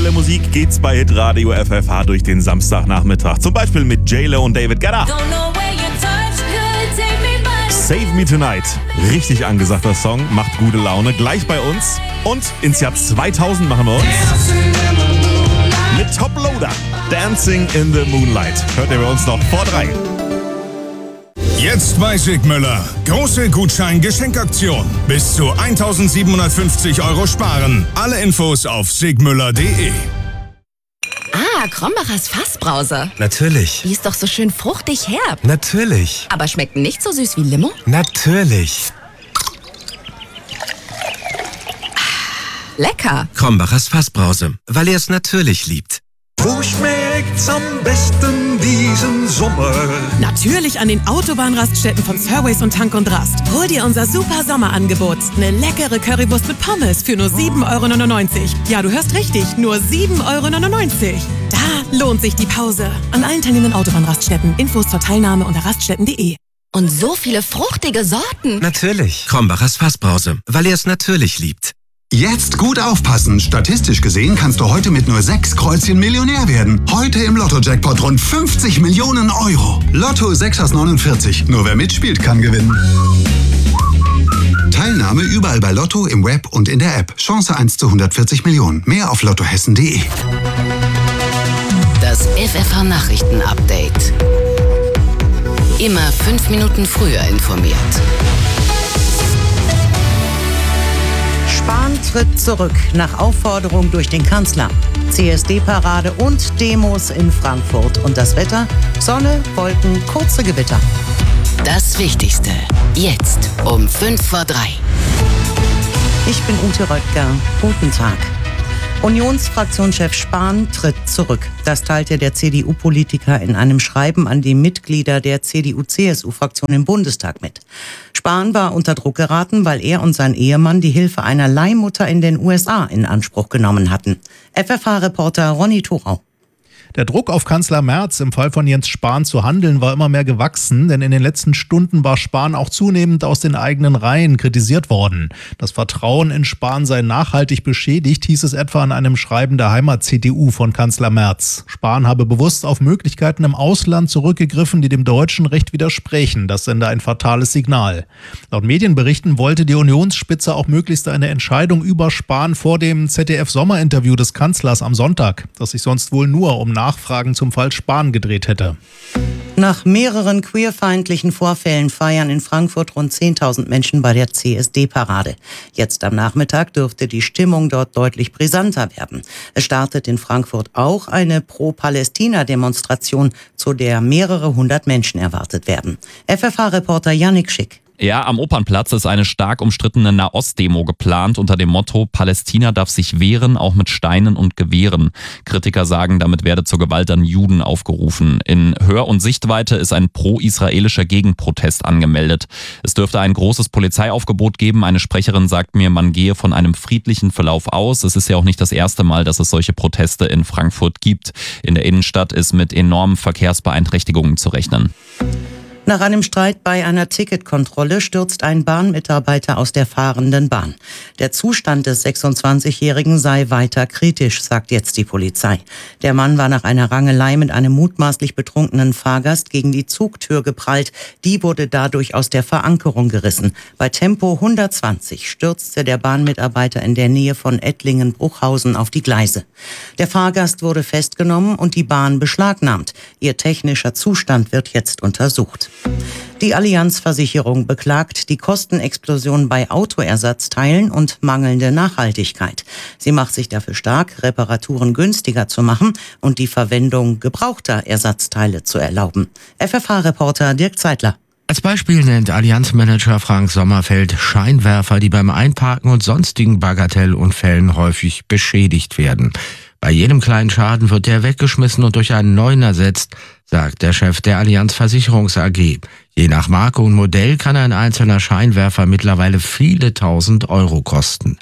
aktuelle Musik geht's bei Hitradio FFH durch den Samstagnachmittag. Zum Beispiel mit J-Lo und David Guetta. Save Me Tonight. Richtig angesagter Song, macht gute Laune. Gleich bei uns. Und ins Jahr 2000 machen wir uns mit Top Loader. Dancing in the Moonlight. Hört ihr bei uns noch vor 3. Jetzt bei Sigmüller. Große Gutschein-Geschenkaktion. Bis zu 1.750 € sparen. Alle Infos auf sigmüller.de. Ah, Krombacher's Fassbrause. Natürlich. Die ist doch so schön fruchtig herb. Natürlich. Aber schmeckt nicht so süß wie Limo? Natürlich. Lecker. Krombacher's Fassbrause, weil er es natürlich liebt. Wo schmeckt's am besten diesen Sommer? Natürlich an den Autobahnraststätten von Surways und Tank und Rast. Hol dir unser super Sommerangebot. Eine leckere Currywurst mit Pommes für nur 7,99 €. Ja, du hörst richtig, nur 7,99 €. Da lohnt sich die Pause. An allen teilnehmenden Autobahnraststätten. Infos zur Teilnahme unter raststätten.de. Und so viele fruchtige Sorten. Natürlich. Krombacher's Fassbrause, weil er es natürlich liebt. Jetzt gut aufpassen. Statistisch gesehen kannst du heute mit nur 6 Kreuzchen Millionär werden. Heute im Lotto-Jackpot rund 50 Millionen €. Lotto 6 aus 49. Nur wer mitspielt, kann gewinnen. Teilnahme überall bei Lotto, im Web und in der App. Chance 1 zu 140 Millionen. Mehr auf lottohessen.de. Das FFH-Nachrichten-Update. Immer 5 Minuten früher informiert. Spahn tritt zurück nach Aufforderung durch den Kanzler. CSD-Parade und Demos in Frankfurt. Und das Wetter? Sonne, Wolken, kurze Gewitter. Das Wichtigste. Jetzt um 5 vor 3. Ich bin Ute Röttger. Guten Tag. Unionsfraktionschef Spahn tritt zurück. Das teilte der CDU-Politiker in einem Schreiben an die Mitglieder der CDU-CSU-Fraktion im Bundestag mit. Spahn war unter Druck geraten, weil er und sein Ehemann die Hilfe einer Leihmutter in den USA in Anspruch genommen hatten. FFH-Reporter Ronny Thorau. Der Druck auf Kanzler Merz, im Fall von Jens Spahn zu handeln, war immer mehr gewachsen, denn in den letzten Stunden war Spahn auch zunehmend aus den eigenen Reihen kritisiert worden. Das Vertrauen in Spahn sei nachhaltig beschädigt, hieß es etwa in einem Schreiben der Heimat-CDU von Kanzler Merz. Spahn habe bewusst auf Möglichkeiten im Ausland zurückgegriffen, die dem deutschen Recht widersprechen. Das sende ein fatales Signal. Laut Medienberichten wollte die Unionsspitze auch möglichst eine Entscheidung über Spahn vor dem ZDF-Sommerinterview des Kanzlers am Sonntag, das sich sonst wohl nur um Nachfragen zum Fall Spahn gedreht hätte. Nach mehreren queerfeindlichen Vorfällen feiern in Frankfurt rund 10.000 Menschen bei der CSD-Parade. Jetzt am Nachmittag dürfte die Stimmung dort deutlich brisanter werden. Es startet in Frankfurt auch eine Pro-Palästina-Demonstration, zu der mehrere hundert Menschen erwartet werden. FFH-Reporter Yannick Schick. Ja, am Opernplatz ist eine stark umstrittene Nahost-Demo geplant unter dem Motto Palästina darf sich wehren, auch mit Steinen und Gewehren. Kritiker sagen, damit werde zur Gewalt an Juden aufgerufen. In Hör- und Sichtweite ist ein pro-israelischer Gegenprotest angemeldet. Es dürfte ein großes Polizeiaufgebot geben. Eine Sprecherin sagt mir, man gehe von einem friedlichen Verlauf aus. Es ist ja auch nicht das erste Mal, dass es solche Proteste in Frankfurt gibt. In der Innenstadt ist mit enormen Verkehrsbeeinträchtigungen zu rechnen. Nach einem Streit bei einer Ticketkontrolle stürzt ein Bahnmitarbeiter aus der fahrenden Bahn. Der Zustand des 26-Jährigen sei weiter kritisch, sagt jetzt die Polizei. Der Mann war nach einer Rangelei mit einem mutmaßlich betrunkenen Fahrgast gegen die Zugtür geprallt. Die wurde dadurch aus der Verankerung gerissen. Bei Tempo 120 stürzte der Bahnmitarbeiter in der Nähe von Ettlingen-Bruchhausen auf die Gleise. Der Fahrgast wurde festgenommen und die Bahn beschlagnahmt. Ihr technischer Zustand wird jetzt untersucht. Die Allianz-Versicherung beklagt die Kostenexplosion bei Autoersatzteilen und mangelnde Nachhaltigkeit. Sie macht sich dafür stark, Reparaturen günstiger zu machen und die Verwendung gebrauchter Ersatzteile zu erlauben. FFH-Reporter Dirk Zeitler. Als Beispiel nennt Allianz-Manager Frank Sommerfeld Scheinwerfer, die beim Einparken und sonstigen Bagatelmunfällen häufig beschädigt werden. Bei jedem kleinen Schaden wird der weggeschmissen und durch einen neuen ersetzt, sagt der Chef der Allianz Versicherungs AG. Je nach Marke und Modell kann ein einzelner Scheinwerfer mittlerweile viele tausend Euro kosten.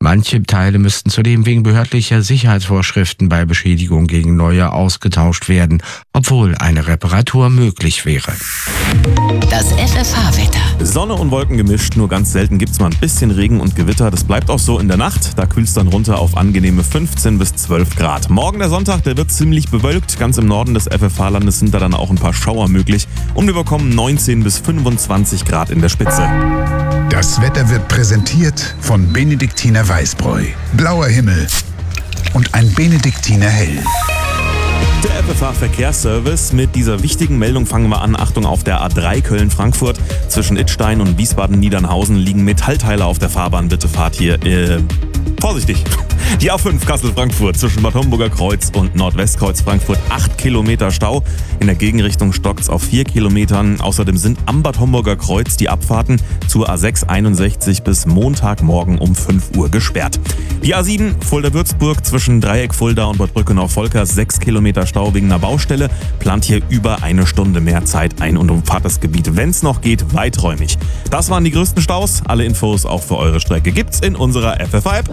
Manche Teile müssten zudem wegen behördlicher Sicherheitsvorschriften bei Beschädigung gegen neue ausgetauscht werden, obwohl eine Reparatur möglich wäre. Das FFH-Wetter. Sonne und Wolken gemischt, nur ganz selten gibt's mal ein bisschen Regen und Gewitter. Das bleibt auch so in der Nacht. Da kühlt's dann runter auf angenehme 15 bis 12 Grad. Morgen der Sonntag, der wird ziemlich bewölkt. Ganz im Norden des FFH-Landes sind da dann auch ein paar Schauer möglich. Und wir bekommen 19 bis 25 Grad in der Spitze. Das Wetter wird präsentiert von Benediktiner Weißbräu. Blauer Himmel und ein Benediktiner Hell. Der FFH-Verkehrsservice. Mit dieser wichtigen Meldung fangen wir an. Achtung, auf der A3 Köln-Frankfurt. Zwischen Idstein und Wiesbaden-Niedernhausen liegen Metallteile auf der Fahrbahn. Bitte fahrt hier vorsichtig. Die A5 Kassel-Frankfurt zwischen Bad Homburger Kreuz und Nordwestkreuz Frankfurt 8 Kilometer Stau. In der Gegenrichtung stockt's auf 4 Kilometern. Außerdem sind am Bad Homburger Kreuz die Abfahrten zur A6 61 bis Montagmorgen um 5 Uhr gesperrt. Die A7 Fulda-Würzburg zwischen Dreieck Fulda und Bad Brückenau-Volkers 6 Kilometer Stau wegen einer Baustelle. Plant hier über eine Stunde mehr Zeit ein und umfahrt das Gebiet, wenn's noch geht, weiträumig. Das waren die größten Staus. Alle Infos auch für eure Strecke gibt's in unserer FFH-App.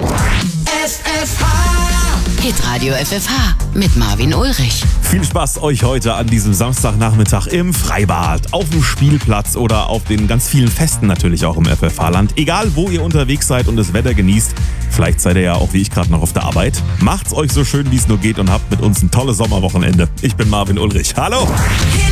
Hitradio FFH mit Marvin Ulrich. Viel Spaß euch heute an diesem Samstagnachmittag im Freibad, auf dem Spielplatz oder auf den ganz vielen Festen natürlich auch im FFH-Land. Egal, wo ihr unterwegs seid und das Wetter genießt, vielleicht seid ihr ja auch wie ich gerade noch auf der Arbeit. Macht's euch so schön, wie es nur geht und habt mit uns ein tolles Sommerwochenende. Ich bin Marvin Ulrich. Hallo!